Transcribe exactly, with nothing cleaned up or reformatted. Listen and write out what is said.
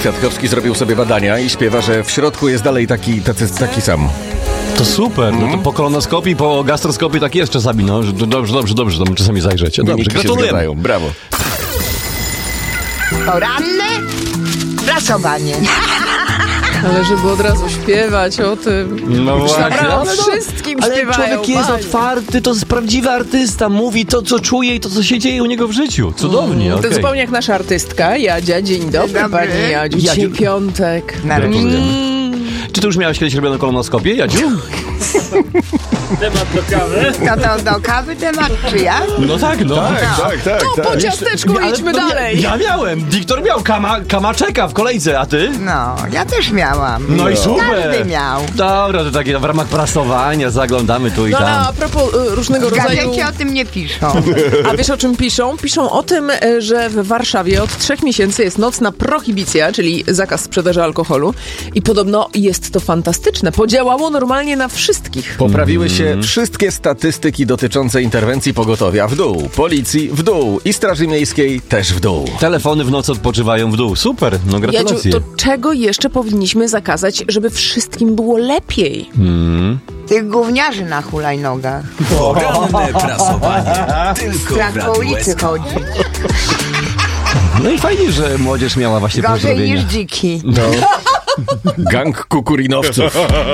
Kwiatkowski zrobił sobie badania i śpiewa, że w środku jest dalej taki, tacy, taki sam. To super, no to po kolonoskopii, po gastroskopii tak jest czasami, no. Że dobrze, dobrze, dobrze, to czasami zajrzeć. Dobrze, Wyniki się gratulujemy. zgadzają. Brawo. Poranne prasowanie. Ale żeby od razu śpiewać o tym. No właśnie. Naprawdę Ale o no, wszystkim ale śpiewają. człowiek jest fajnie. otwarty, to jest prawdziwy artysta, mówi to, co czuje i to, co się dzieje u niego w życiu. Cudownie, To okej. zupełnie jak nasza artystka, Jadzia. Dzień dobry, Dzień dobry. pani Jadziu. Dzisiaj Jadziu. piątek. Nareszcie. Czy ty już miałeś kiedyś robioną kolonoskopię, Jadziu? To, to do kawy temat, czy ja? No tak, no. Tak, tak, tak. To po ciasteczku Ale idźmy to dalej. Ja, ja miałem, Wiktor miał, kama, kama czeka w kolejce, a ty? No, ja też miałam. No i super. Każdy miał. Dobra, to takie w ramach prasowania zaglądamy tu i No ale tam. a propos y, różnego W rodzaju... gazecie o tym nie piszą. A wiesz o czym piszą? Piszą o tym, e, że w Warszawie od trzech miesięcy jest nocna prohibicja, czyli zakaz sprzedaży alkoholu i podobno jest to fantastyczne. Podziałało normalnie na wszystkich. Poprawiły się wszystkie statystyki dotyczące interwencji pogotowia w dół, policji w dół i Straży Miejskiej też w dół. Telefony w nocy odpoczywają w dół. Super, no Jadziu, gratulacje. to czego jeszcze powinniśmy zakazać, żeby wszystkim było lepiej? Tych gówniarzy na hulajnogach. Poranne prasowanie. Tylko w Jak po Radiu ulicy S K. chodzi. No i fajnie, że młodzież miała właśnie Gorzej pozdrowienia. niż dziki. Gang kukurinowców.